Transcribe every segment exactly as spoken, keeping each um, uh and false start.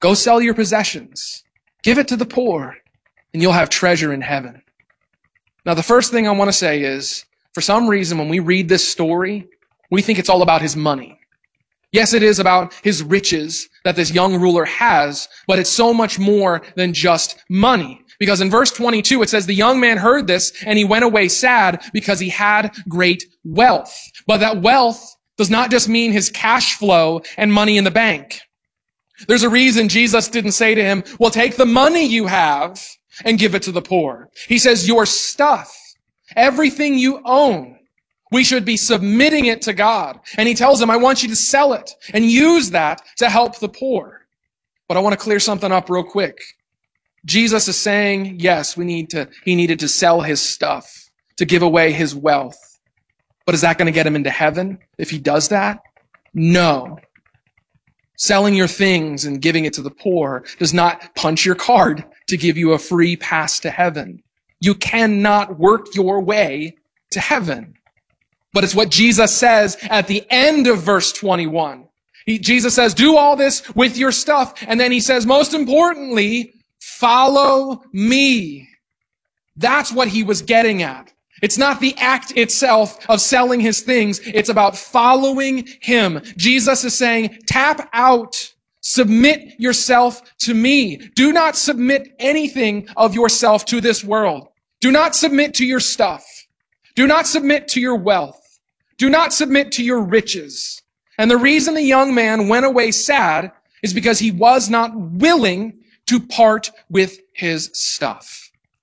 Go sell your possessions. Give it to the poor, and you'll have treasure in heaven. Now, the first thing I want to say is, for some reason, when we read this story, we think it's all about his money. Yes, it is about his riches that this young ruler has, but it's so much more than just money. Because in verse twenty-two, it says, the young man heard this, and he went away sad because he had great wealth. But that wealth does not just mean his cash flow and money in the bank. There's a reason Jesus didn't say to him, well, take the money you have and give it to the poor. He says, your stuff, everything you own, we should be submitting it to God. And he tells him, I want you to sell it and use that to help the poor. But I want to clear something up real quick. Jesus is saying, yes, we need to, he needed to sell his stuff, to give away his wealth. But is that going to get him into heaven if he does that? No. Selling your things and giving it to the poor does not punch your card to give you a free pass to heaven. You cannot work your way to heaven. But it's what Jesus says at the end of verse twenty-one. He, Jesus says, do all this with your stuff. And then he says, most importantly, follow me. That's what he was getting at. It's not the act itself of selling his things. It's about following him. Jesus is saying, tap out. Submit yourself to me. Do not submit anything of yourself to this world. Do not submit to your stuff. Do not submit to your wealth. Do not submit to your riches. And the reason the young man went away sad is because he was not willing to part with his stuff.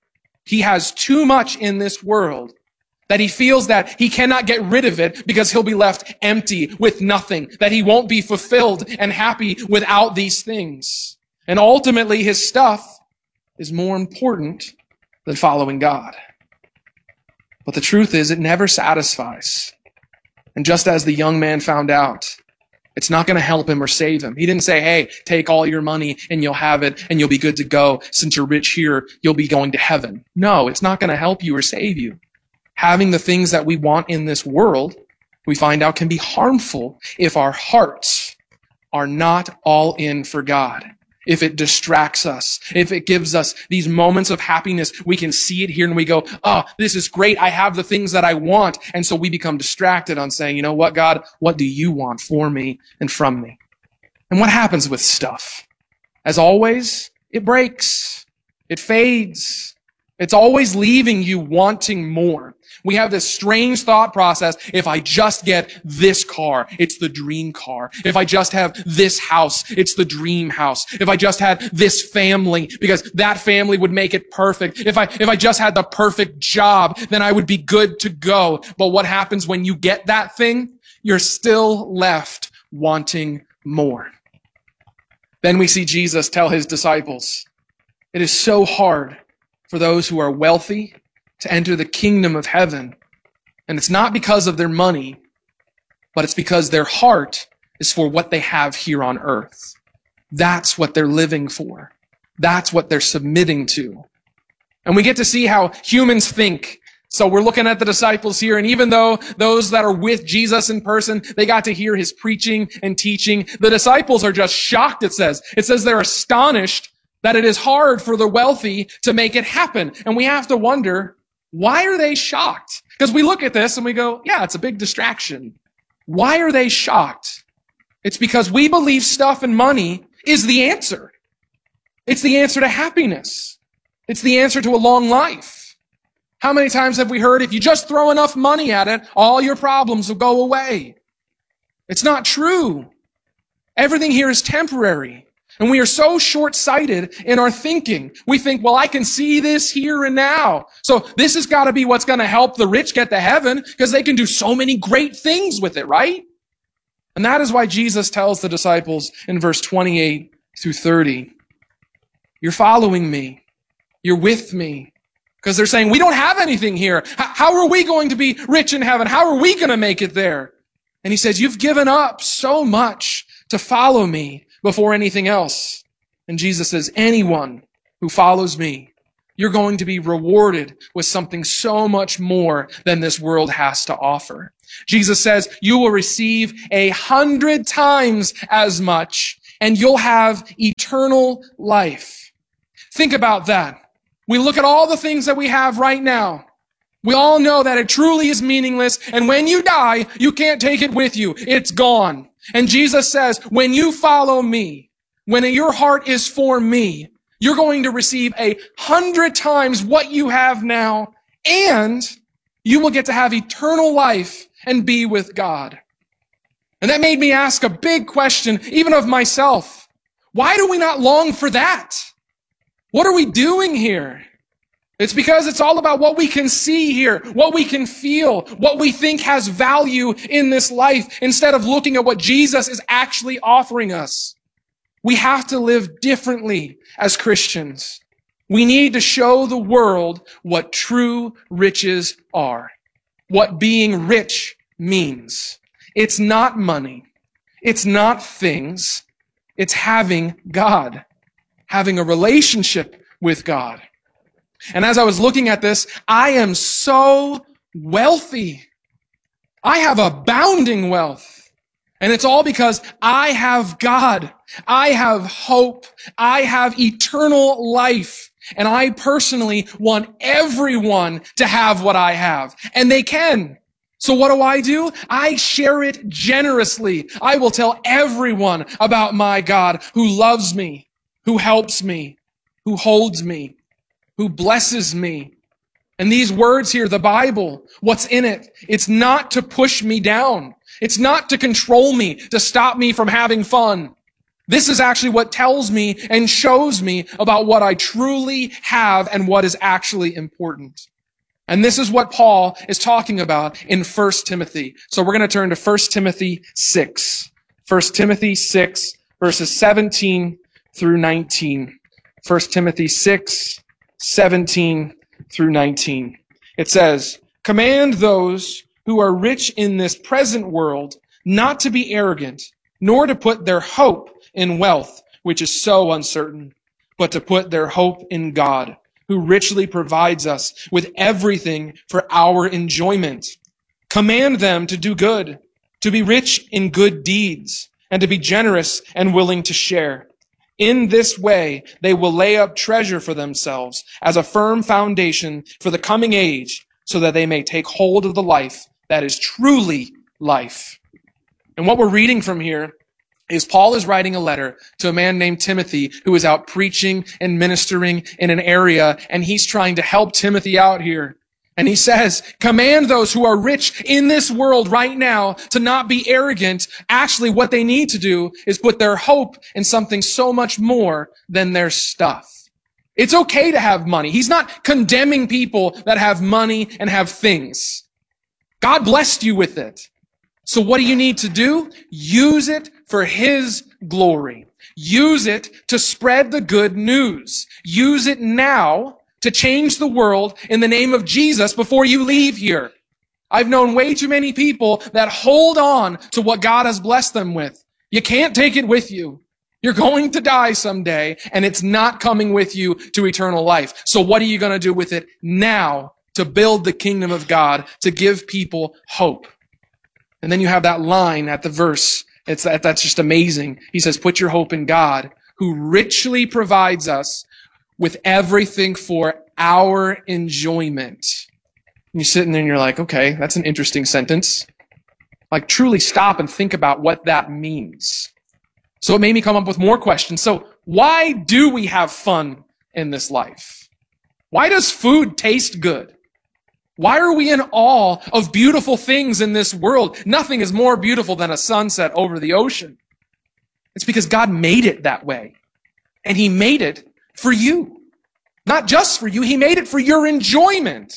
He has too much in this world that he feels that he cannot get rid of it because he'll be left empty with nothing, that he won't be fulfilled and happy without these things. And ultimately, his stuff is more important than following God. But the truth is, it never satisfies. And just as the young man found out, it's not going to help him or save him. He didn't say, hey, take all your money and you'll have it and you'll be good to go. Since you're rich here, you'll be going to heaven. No, it's not going to help you or save you. Having the things that we want in this world, we find out can be harmful if our hearts are not all in for God. If it distracts us, if it gives us these moments of happiness, we can see it here and we go, oh, this is great. I have the things that I want. And so we become distracted on saying, you know what, God, what do you want for me and from me? And what happens with stuff? As always, it breaks. It fades. It's always leaving you wanting more. We have this strange thought process. If I just get this car, it's the dream car. If I just have this house, it's the dream house. If I just had this family, because that family would make it perfect. If I, if I just had the perfect job, then I would be good to go. But what happens when you get that thing? You're still left wanting more. Then we see Jesus tell his disciples, it is so hard for those who are wealthy to enter the kingdom of heaven. And it's not because of their money, but it's because their heart is for what they have here on earth. That's what they're living for. That's what they're submitting to. And we get to see how humans think. So we're looking at the disciples here, and even though those that are with Jesus in person, they got to hear his preaching and teaching, the disciples are just shocked, it says. It says they're astonished that it is hard for the wealthy to make it happen. And we have to wonder, why are they shocked? Because we look at this and we go, yeah, it's a big distraction. Why are they shocked? It's because we believe stuff and money is the answer. It's the answer to happiness. It's the answer to a long life. How many times have we heard, if you just throw enough money at it, all your problems will go away? It's not true. Everything here is temporary. And we are so short-sighted in our thinking. We think, well, I can see this here and now. So this has got to be what's going to help the rich get to heaven because they can do so many great things with it, right? And that is why Jesus tells the disciples in verse twenty-eight through thirty, you're following me. You're with me. Because they're saying, we don't have anything here. How are we going to be rich in heaven? How are we going to make it there? And he says, you've given up so much to follow me before anything else. And Jesus says, anyone who follows me, you're going to be rewarded with something so much more than this world has to offer. Jesus says, you will receive a hundred times as much, and you'll have eternal eternal life. Think about that. We look at all the things that we have right now. We all know that it truly is meaningless, and when you die, you can't take it with you. It's gone. And Jesus says, when you follow me, when your heart is for me, you're going to receive a hundred times what you have now, and you will get to have eternal life and be with God. And that made me ask a big question, even of myself. Why do we not long for that? What are we doing here? It's because it's all about what we can see here, what we can feel, what we think has value in this life, instead of looking at what Jesus is actually offering us. We have to live differently as Christians. We need to show the world what true riches are, what being rich means. It's not money. It's not things. It's having God, having a relationship with God. And as I was looking at this, I am so wealthy. I have abounding wealth. And it's all because I have God. I have hope. I have eternal life. And I personally want everyone to have what I have. And they can. So what do I do? I share it generously. I will tell everyone about my God who loves me, who helps me, who holds me, who blesses me. And these words here, the Bible, what's in it? It's not to push me down. It's not to control me, to stop me from having fun. This is actually what tells me and shows me about what I truly have and what is actually important. And this is what Paul is talking about in First Timothy. So we're going to turn to First Timothy six. First Timothy six, verses seventeen through nineteen. First Timothy six, seventeen through nineteen. It says, "Command those who are rich in this present world not to be arrogant, nor to put their hope in wealth, which is so uncertain, but to put their hope in God, who richly provides us with everything for our enjoyment. Command them to do good, to be rich in good deeds, and to be generous and willing to share. In this way, they will lay up treasure for themselves as a firm foundation for the coming age, so that they may take hold of the life that is truly life." And what we're reading from here is Paul is writing a letter to a man named Timothy who is out preaching and ministering in an area, and he's trying to help Timothy out here. And he says, command those who are rich in this world right now to not be arrogant. Actually, what they need to do is put their hope in something so much more than their stuff. It's okay to have money. He's not condemning people that have money and have things. God blessed you with it. So what do you need to do? Use it for His glory. Use it to spread the good news. Use it now to change the world in the name of Jesus before you leave here. I've known way too many people that hold on to what God has blessed them with. You can't take it with you. You're going to die someday, and it's not coming with you to eternal life. So what are you going to do with it now to build the kingdom of God, to give people hope? And then you have that line at the verse. It's that, that's just amazing. He says, put your hope in God, who richly provides us with everything for our enjoyment. And you're sitting there and you're like, okay, that's an interesting sentence. Like, truly stop and think about what that means. So it made me come up with more questions. So why do we have fun in this life? Why does food taste good? Why are we in awe of beautiful things in this world? Nothing is more beautiful than a sunset over the ocean. It's because God made it that way. And He made it for you. Not just for you, He made it for your enjoyment.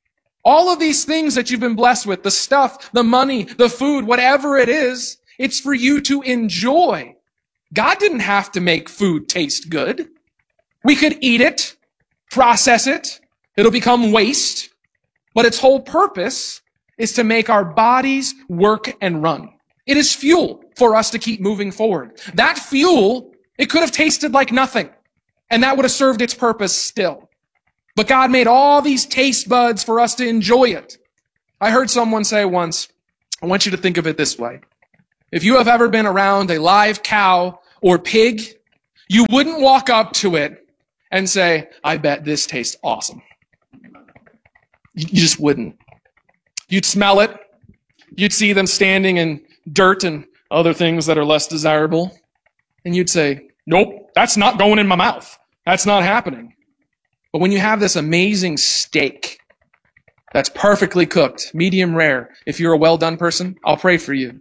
All of these things that you've been blessed with, the stuff, the money, the food, whatever it is, it's for you to enjoy. God didn't have to make food taste good. We could eat it, process it, it'll become waste. But its whole purpose is to make our bodies work and run. It is fuel for us to keep moving forward. That fuel, it could have tasted like nothing, and that would have served its purpose still. But God made all these taste buds for us to enjoy it. I heard someone say once, I want you to think of it this way. If you have ever been around a live cow or pig, You wouldn't walk up to it and say, I bet this tastes awesome. You just wouldn't. You'd smell it. You'd see them standing in dirt and other things that are less desirable. And you'd say, nope, that's not going in my mouth. That's not happening. But when you have this amazing steak that's perfectly cooked, medium rare, if you're a well-done person, I'll pray for you.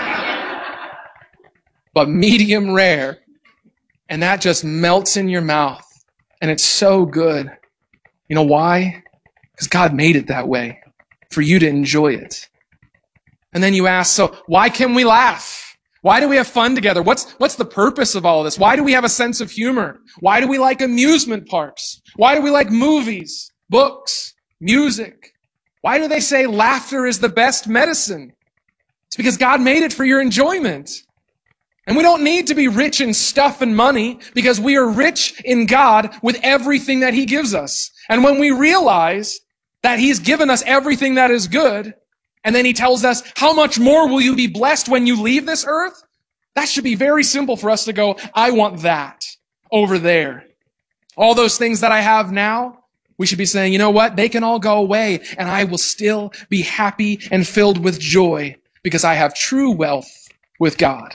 But medium rare, and that just melts in your mouth, and it's so good. You know why? Because God made it that way, for you to enjoy it. And then you ask, so why can we laugh? Why do we have fun together? What's, what's the purpose of all of this? Why do we have a sense of humor? Why do we like amusement parks? Why do we like movies, books, music? Why do they say laughter is the best medicine? It's because God made it for your enjoyment. And we don't need to be rich in stuff and money because we are rich in God with everything that He gives us. And when we realize that He's given us everything that is good, and then He tells us, how much more will you be blessed when you leave this earth? That should be very simple for us to go, I want that over there. All those things that I have now, we should be saying, you know what? They can all go away, and I will still be happy and filled with joy because I have true wealth with God.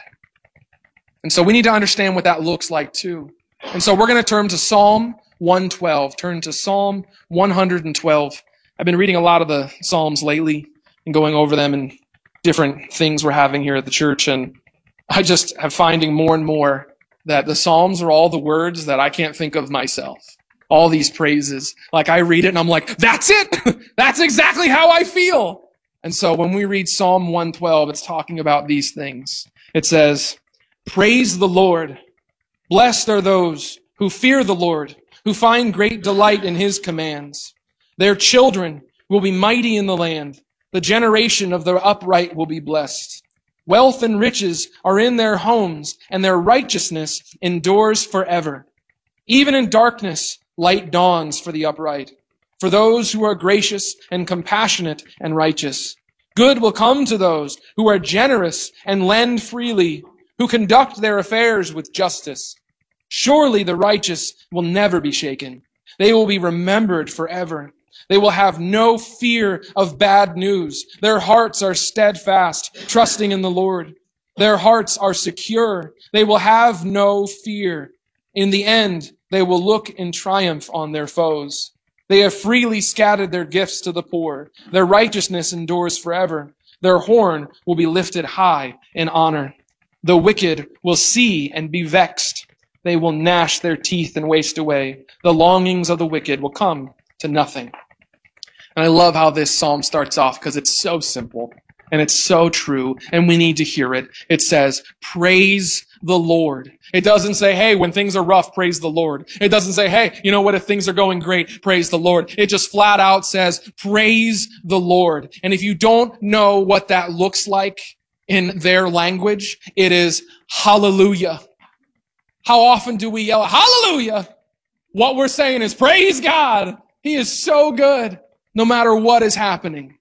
And so we need to understand what that looks like too. And so we're going to turn to Psalm one twelve. Turn to Psalm one twelve. I've been reading a lot of the Psalms lately and going over them and different things we're having here at the church. And I just am finding more and more that the Psalms are all the words that I can't think of myself. All these praises. Like I read it and I'm like, that's it! That's exactly how I feel! And so when we read Psalm one twelve, it's talking about these things. It says, praise the Lord. Blessed are those who fear the Lord, who find great delight in His commands. Their children will be mighty in the land. The generation of the upright will be blessed. Wealth and riches are in their homes, and their righteousness endures forever. Even in darkness, light dawns for the upright, for those who are gracious and compassionate and righteous. Good will come to those who are generous and lend freely, who conduct their affairs with justice. Surely the righteous will never be shaken. They will be remembered forever. They will have no fear of bad news. Their hearts are steadfast, trusting in the Lord. Their hearts are secure. They will have no fear. In the end, they will look in triumph on their foes. They have freely scattered their gifts to the poor. Their righteousness endures forever. Their horn will be lifted high in honor. The wicked will see and be vexed. They will gnash their teeth and waste away. The longings of the wicked will come to nothing. And I love how this psalm starts off because it's so simple and it's so true and we need to hear it. It says, praise the Lord. It doesn't say, hey, when things are rough, praise the Lord. It doesn't say, hey, you know what, if things are going great, praise the Lord. It just flat out says, praise the Lord. And if you don't know what that looks like in their language, it is hallelujah. How often do we yell hallelujah? What we're saying is praise God. He is so good no matter what is happening.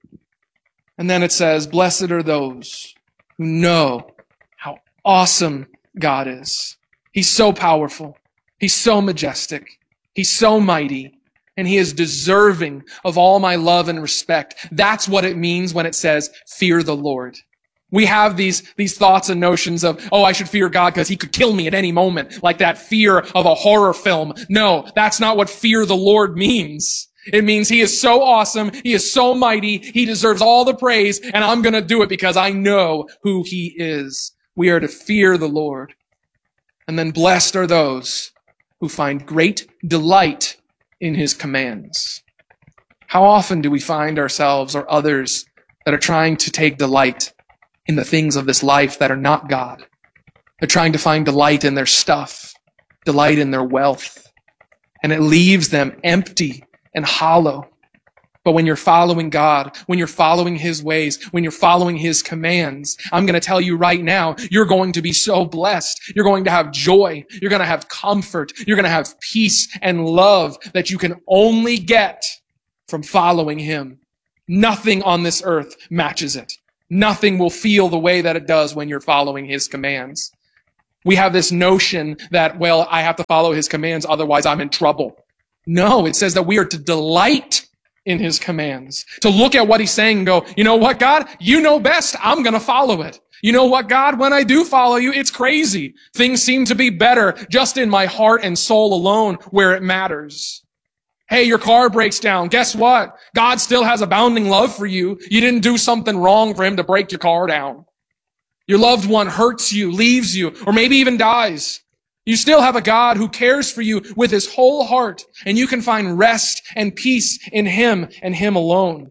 And then it says, blessed are those who know how awesome God is. He's so powerful. He's so majestic. He's so mighty. And He is deserving of all my love and respect. That's what it means when it says, fear the Lord. We have these, these thoughts and notions of, oh, I should fear God because He could kill me at any moment, like that fear of a horror film. No, that's not what fear the Lord means. It means He is so awesome, He is so mighty, He deserves all the praise, and I'm going to do it because I know who He is. We are to fear the Lord. And then blessed are those who find great delight in His commands. How often do we find ourselves or others that are trying to take delight in the things of this life that are not God? They're trying to find delight in their stuff, delight in their wealth, and it leaves them empty and hollow. But when you're following God, when you're following His ways, when you're following His commands, I'm going to tell you right now, you're going to be so blessed. You're going to have joy. You're going to have comfort. You're going to have peace and love that you can only get from following Him. Nothing on this earth matches it. Nothing will feel the way that it does when you're following His commands. We have this notion that, well, I have to follow his commands, otherwise I'm in trouble. No, it says that we are to delight in his commands, to look at what he's saying and go, you know what, God, you know best. I'm going to follow it. You know what, God, when I do follow you, it's crazy. Things seem to be better just in my heart and soul alone where it matters. Hey, your car breaks down. Guess what? God still has abounding love for you. You didn't do something wrong for him to break your car down. Your loved one hurts you, leaves you, or maybe even dies. You still have a God who cares for you with his whole heart, and you can find rest and peace in him and him alone.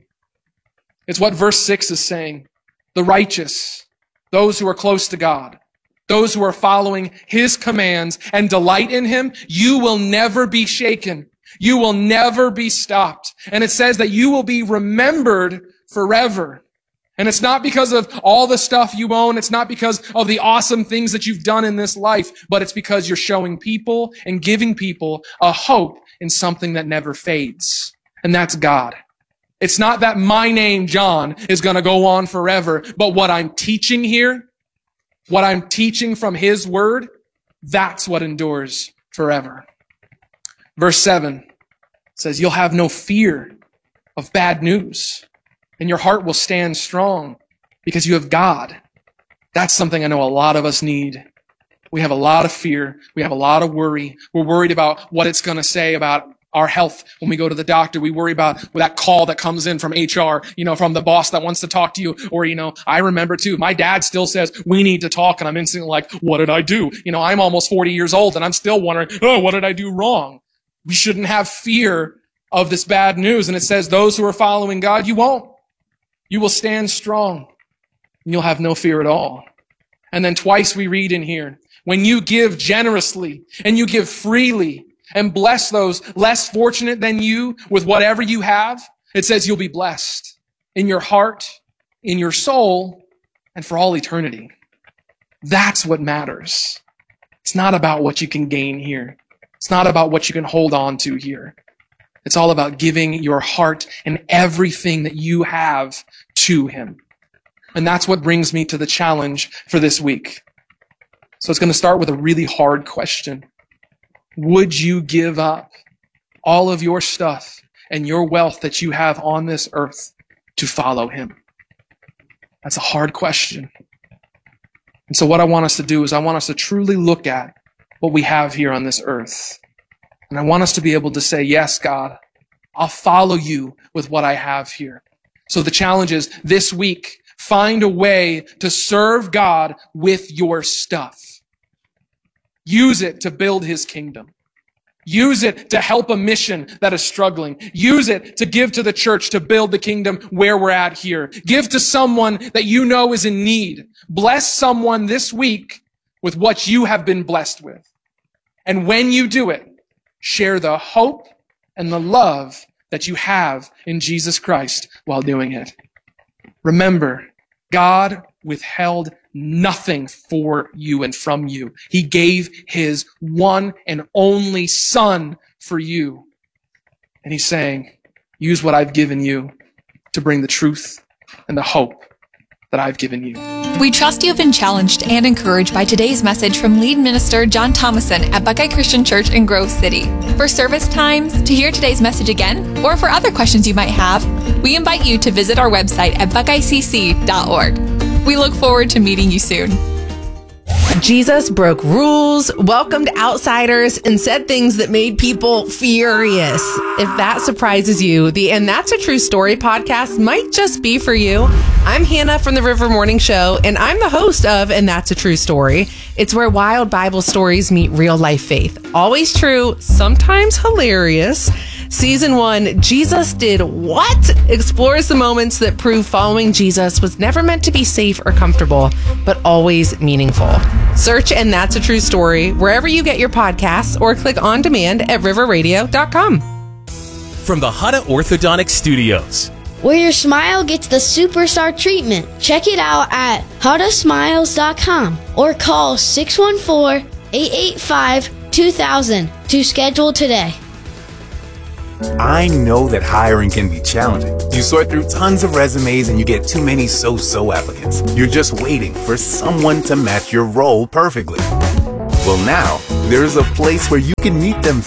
It's what verse six is saying. The righteous, those who are close to God, those who are following his commands and delight in him, you will never be shaken. You will never be stopped. And it says that you will be remembered forever. And it's not because of all the stuff you own. It's not because of the awesome things that you've done in this life, but it's because you're showing people and giving people a hope in something that never fades. And that's God. It's not that my name, John, is going to go on forever, but what I'm teaching here, what I'm teaching from his word, that's what endures forever. Verse seven says, you'll have no fear of bad news. And your heart will stand strong because you have God. That's something I know a lot of us need. We have a lot of fear. We have a lot of worry. We're worried about what it's going to say about our health when we go to the doctor. We worry about that call that comes in from H R, you know, from the boss that wants to talk to you. Or, you know, I remember too, my dad still says, we need to talk. And I'm instantly like, what did I do? You know, I'm almost forty years old and I'm still wondering, oh, what did I do wrong? We shouldn't have fear of this bad news. And it says those who are following God, you won't. You will stand strong and you'll have no fear at all. And then twice we read in here, when you give generously and you give freely and bless those less fortunate than you with whatever you have, it says you'll be blessed in your heart, in your soul, and for all eternity. That's what matters. It's not about what you can gain here. It's not about what you can hold on to here. It's all about giving your heart and everything that you have to him. And that's what brings me to the challenge for this week. So it's going to start with a really hard question. Would you give up all of your stuff and your wealth that you have on this earth to follow him? That's a hard question. And so what I want us to do is I want us to truly look at what we have here on this earth. And I want us to be able to say, yes, God, I'll follow you with what I have here. So the challenge is this week, find a way to serve God with your stuff. Use it to build his kingdom. Use it to help a mission that is struggling. Use it to give to the church to build the kingdom where we're at here. Give to someone that you know is in need. Bless someone this week with what you have been blessed with. And when you do it, share the hope and the love that you have in Jesus Christ while doing it. Remember, God withheld nothing for you and from you. He gave his one and only Son for you. And he's saying, use what I've given you to bring the truth and the hope that I've given you. We trust you have been challenged and encouraged by today's message from lead minister John Thomason at Buckeye Christian Church in Grove City. For service times, to hear today's message again, or for other questions you might have, we invite you to visit our website at buckeye c c dot org. We look forward to meeting you soon. Jesus broke rules, welcomed outsiders, and said things that made people furious. If that surprises you, the And That's a True Story podcast might just be for you. I'm Hannah from the River Morning Show, and I'm the host of And That's a True Story. It's where wild Bible stories meet real life faith. Always true, sometimes hilarious. Season one, Jesus Did What? Explores the moments that prove following Jesus was never meant to be safe or comfortable, but always meaningful. Search And That's a True Story wherever you get your podcasts or click on demand at river radio dot com. From the Hutta Orthodontic Studios, where your smile gets the superstar treatment. Check it out at hutta smiles dot com or call six one four, eight eight five, two thousand to schedule today. I know that hiring can be challenging. You sort through tons of resumes and you get too many so-so applicants. You're just waiting for someone to match your role perfectly. Well, now, there's a place where you can meet them